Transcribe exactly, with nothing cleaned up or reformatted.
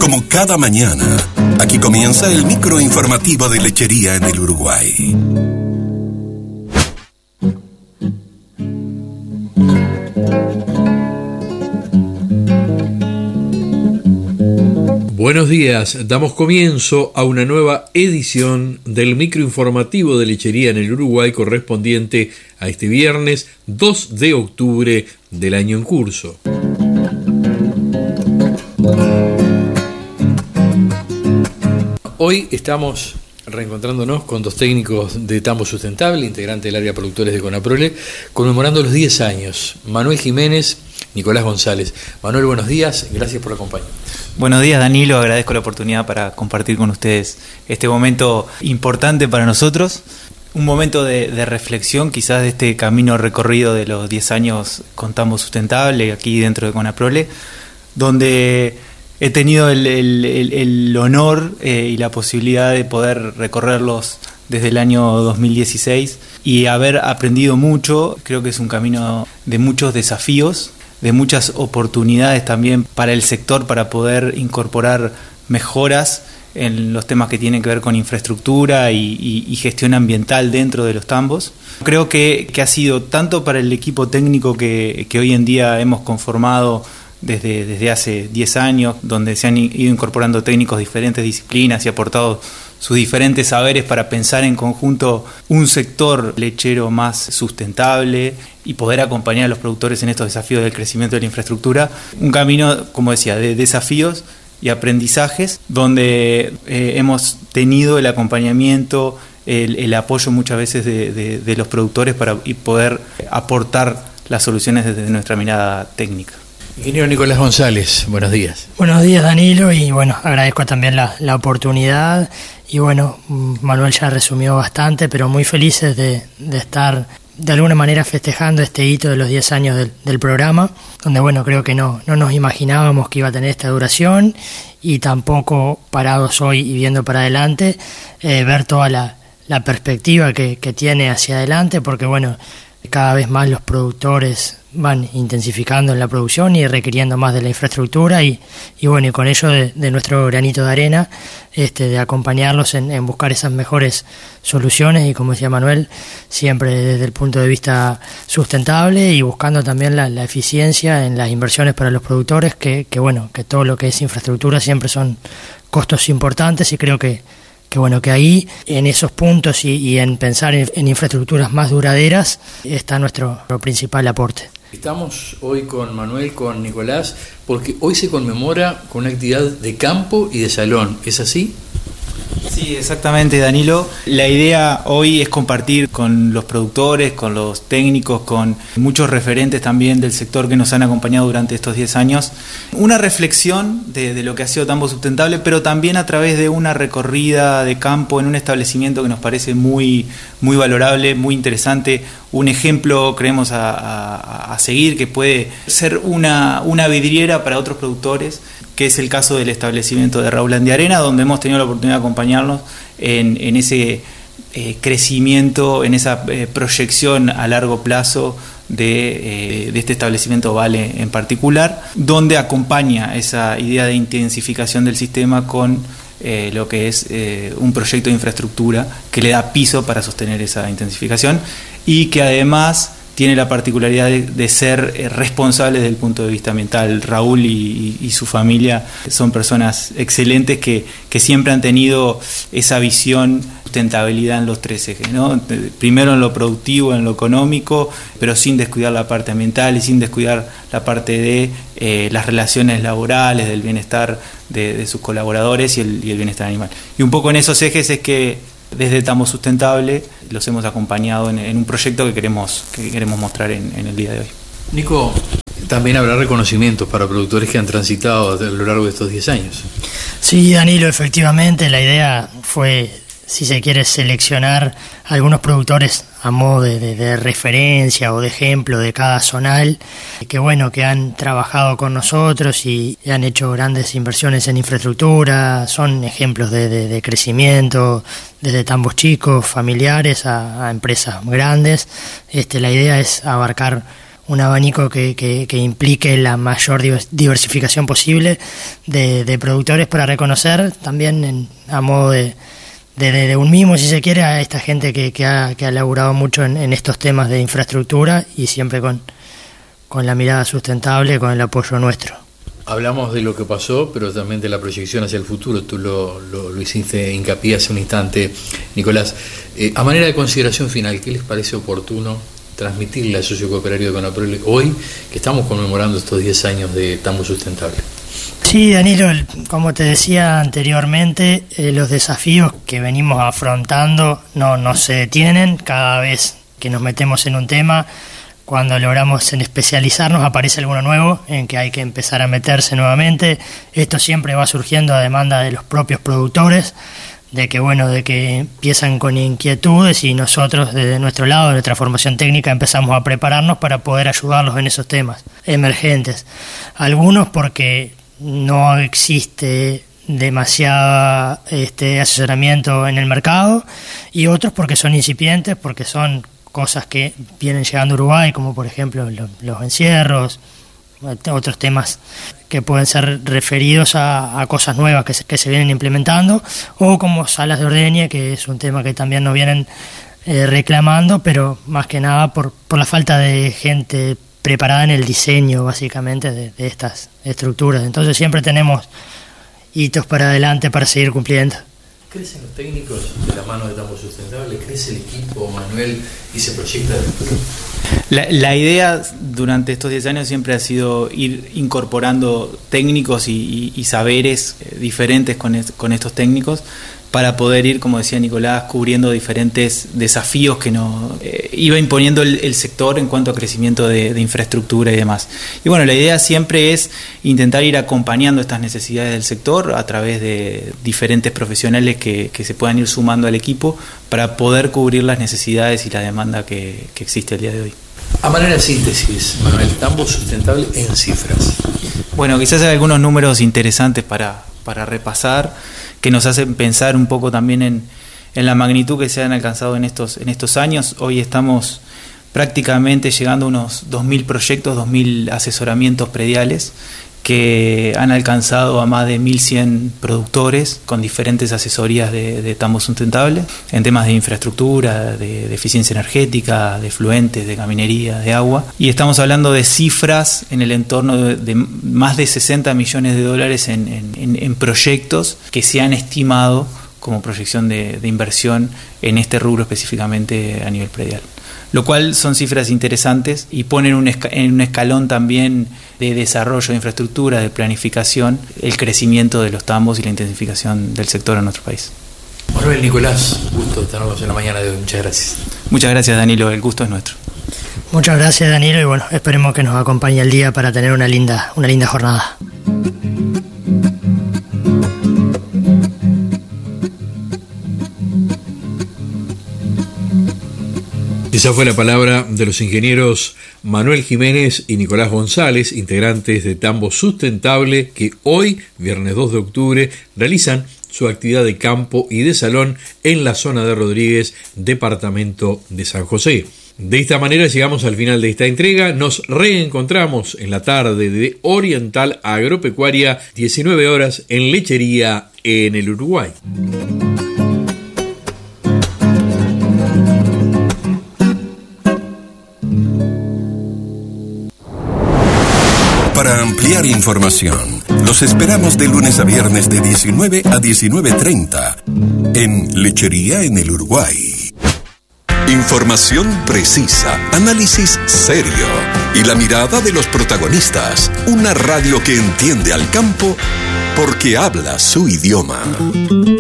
Como cada mañana, aquí comienza el microinformativo de Lechería en el Uruguay. Buenos días, damos comienzo a una nueva edición del microinformativo de Lechería en el Uruguay correspondiente a este viernes dos de octubre del año en curso. Hoy estamos reencontrándonos con dos técnicos de Tambo Sustentable, integrante del área productores de Conaprole, conmemorando los diez años. Manuel Jiménez, Nicolás González. Manuel, buenos días, gracias por acompañarnos. Buenos días, Danilo, agradezco la oportunidad para compartir con ustedes este momento importante para nosotros, un momento de, de reflexión quizás de este camino recorrido de los diez años con Tambo Sustentable aquí dentro de Conaprole, donde he tenido el, el, el, el honor eh, y la posibilidad de poder recorrerlos desde el año dos mil dieciséis y haber aprendido mucho. Creo que es un camino de muchos desafíos, de muchas oportunidades también para el sector para poder incorporar mejoras en los temas que tienen que ver con infraestructura y, y, y gestión ambiental dentro de los tambos. Creo que, que ha sido tanto para el equipo técnico que, que hoy en día hemos conformado desde, desde hace diez años, donde se han ido incorporando técnicos de diferentes disciplinas y aportado sus diferentes saberes para pensar en conjunto un sector lechero más sustentable y poder acompañar a los productores en estos desafíos del crecimiento de la infraestructura. Un camino, como decía, de desafíos y aprendizajes, donde eh, hemos tenido el acompañamiento, el, el apoyo muchas veces de, de, de los productores para y poder aportar las soluciones desde nuestra mirada técnica. Ingeniero Nicolás González, buenos días. Buenos días, Danilo, y bueno, agradezco también la, la oportunidad. Y bueno, Manuel ya resumió bastante, pero muy felices de, de estar de alguna manera festejando este hito de los diez años del, del programa, donde bueno, creo que no, no nos imaginábamos que iba a tener esta duración y tampoco parados hoy y viendo para adelante, eh, ver toda la, la perspectiva que, que tiene hacia adelante, porque bueno, cada vez más los productores van intensificando en la producción y requiriendo más de la infraestructura y, y bueno, y con ello de, de nuestro granito de arena, este, de acompañarlos en, en buscar esas mejores soluciones y como decía Manuel, siempre desde el punto de vista sustentable y buscando también la, la eficiencia en las inversiones para los productores, que, que bueno, que todo lo que es infraestructura siempre son costos importantes y creo que que bueno, que ahí, en esos puntos y, y en pensar en, en infraestructuras más duraderas, está nuestro, nuestro principal aporte. Estamos hoy con Manuel, con Nicolás, porque hoy se conmemora con una actividad de campo y de salón, ¿es así? Sí, exactamente, Danilo. La idea hoy es compartir con los productores, con los técnicos, con muchos referentes también del sector que nos han acompañado durante estos diez años, una reflexión de, de lo que ha sido Tambo Sustentable, pero también a través de una recorrida de campo en un establecimiento que nos parece muy, muy valorable, muy interesante, un ejemplo, creemos, a, a, a seguir, que puede ser una, una vidriera para otros productores, que es el caso del establecimiento de Raúl Andiarena, donde hemos tenido la oportunidad de acompañarnos en, en ese eh, crecimiento, en esa eh, proyección a largo plazo de, eh, de este establecimiento Vale en particular, donde acompaña esa idea de intensificación del sistema con eh, lo que es eh, un proyecto de infraestructura que le da piso para sostener esa intensificación y que además tiene la particularidad de, de ser eh, responsable desde el punto de vista ambiental. Raúl y, y, y su familia son personas excelentes que, que siempre han tenido esa visión, sustentabilidad en los tres ejes, ¿no? Primero en lo productivo, en lo económico, pero sin descuidar la parte ambiental y sin descuidar la parte de eh, las relaciones laborales, del bienestar de, de sus colaboradores y el, y el bienestar animal. Y un poco en esos ejes es que desde Tambo Sustentable los hemos acompañado en, en un proyecto que queremos, que queremos mostrar en, en el día de hoy. Nico, también habrá reconocimientos para productores que han transitado a lo largo de estos diez años. Sí, Danilo, efectivamente, la idea fue, si se quiere, seleccionar algunos productores a modo de, de, de referencia o de ejemplo de cada zonal, que bueno, que han trabajado con nosotros y, y han hecho grandes inversiones en infraestructura, son ejemplos de, de, de crecimiento, desde tambos chicos, familiares, a, a empresas grandes. Este, la idea es abarcar un abanico que, que, que implique la mayor diversificación posible de, de productores para reconocer también en, a modo de, de, de un mimo, si se quiere, a esta gente que, que, ha, que ha laburado mucho en, en estos temas de infraestructura y siempre con, con la mirada sustentable, con el apoyo nuestro. Hablamos de lo que pasó, pero también de la proyección hacia el futuro. Tú lo, lo, lo hiciste hincapié hace un instante, Nicolás. Eh, a manera de consideración final, ¿qué les parece oportuno transmitirle al socio cooperario de Conaprole hoy que estamos conmemorando estos diez años de Tambo Sustentable? Sí, Danilo, como te decía anteriormente, eh, los desafíos que venimos afrontando no, no se detienen. Cada vez que nos metemos en un tema, cuando logramos en especializarnos, aparece alguno nuevo en que hay que empezar a meterse nuevamente. Esto siempre va surgiendo a demanda de los propios productores, de que bueno, de que empiezan con inquietudes y nosotros desde nuestro lado, de nuestra formación técnica, empezamos a prepararnos para poder ayudarlos en esos temas emergentes. Algunos porque no existe demasiado este, asesoramiento en el mercado, y otros porque son incipientes, porque son cosas que vienen llegando a Uruguay, como por ejemplo los, los encierros, otros temas que pueden ser referidos a, a cosas nuevas que se, que se vienen implementando, o como salas de ordeña, que es un tema que también nos vienen eh, reclamando, pero más que nada por, por la falta de gente preparada en el diseño, básicamente, de, de estas estructuras. Entonces siempre tenemos hitos para adelante para seguir cumpliendo. ¿Crecen los técnicos de la mano de Tambo Sustentable? ¿Crece el equipo, Manuel, y se proyecta el futuro? La, la idea durante estos diez años siempre ha sido ir incorporando técnicos y, y, y saberes diferentes con, es, con estos técnicos para poder ir, como decía Nicolás, cubriendo diferentes desafíos que nos eh, iba imponiendo el, el sector en cuanto a crecimiento de, de infraestructura y demás. Y bueno, la idea siempre es intentar ir acompañando estas necesidades del sector a través de diferentes profesionales que, que se puedan ir sumando al equipo para poder cubrir las necesidades y la demanda que, que existe el día de hoy. A manera de síntesis, Manuel, Tambo Sustentable en cifras. Bueno, quizás hay algunos números interesantes para, para repasar, que nos hacen pensar un poco también en, en la magnitud que se han alcanzado en estos, en estos años. Hoy estamos prácticamente llegando a unos dos mil proyectos, dos mil asesoramientos prediales que han alcanzado a más de mil cien productores con diferentes asesorías de, de Tambo Sustentable en temas de infraestructura, de, de eficiencia energética, de fluentes, de caminería, de agua. Y estamos hablando de cifras en el entorno de, de más de sesenta millones de dólares en, en, en proyectos que se han estimado como proyección de, de inversión en este rubro específicamente a nivel predial. Lo cual son cifras interesantes y ponen un esca- en un escalón también de desarrollo de infraestructura, de planificación, el crecimiento de los tambos y la intensificación del sector en nuestro país. Manuel, Nicolás, gusto tenerlos en la mañana de hoy. Muchas gracias. Muchas gracias, Danilo, el gusto es nuestro. Muchas gracias, Danilo, y bueno, esperemos que nos acompañe el día para tener una linda, una linda jornada. Esa fue la palabra de los ingenieros Manuel Jiménez y Nicolás González, integrantes de Tambo Sustentable, que hoy, viernes dos de octubre, realizan su actividad de campo y de salón en la zona de Rodríguez, departamento de San José. De esta manera llegamos al final de esta entrega. Nos reencontramos en la tarde de Oriental Agropecuaria, diecinueve horas, en Lechería en el Uruguay. Para ampliar información, los esperamos de lunes a viernes de diecinueve a diecinueve treinta en Lechería en el Uruguay. Información precisa, análisis serio y la mirada de los protagonistas. Una radio que entiende al campo porque habla su idioma.